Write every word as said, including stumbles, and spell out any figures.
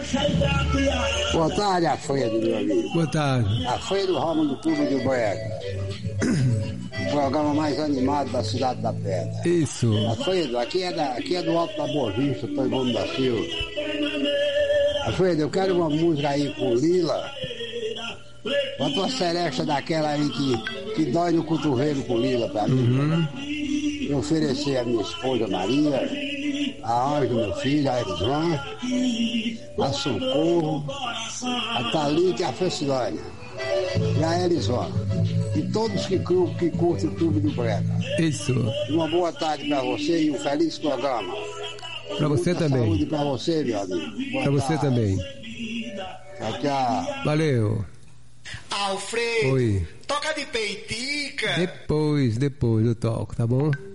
Boa tarde, Alfredo, meu amigo. Boa tarde. Alfredo Ramos do Clube do Brega. O programa mais animado da cidade da Pedra. Isso. Alfredo, aqui é, da, aqui é do Alto da Boa Vista, Antônio Gomes da Silva. Alfredo, eu quero uma música aí com Lila. Bota uma seresta daquela aí que, que dói no cotovelo com Lila pra mim. Uhum. Eu oferecer a minha esposa Maria, a Ângela, meu filho, a Elisvan, a Socorro, a Thalita e a Fecilânia. E a Elisvan. E todos que, que curtem o Clube do Brega. Isso. Uma boa tarde pra você e um feliz programa. Pra você Muita também. Saúde pra você, meu amigo. Boa pra você tarde. também. Tchau, tchau. Valeu. Alfredo, Oi. toca de peitica. Depois, depois eu toco, tá bom?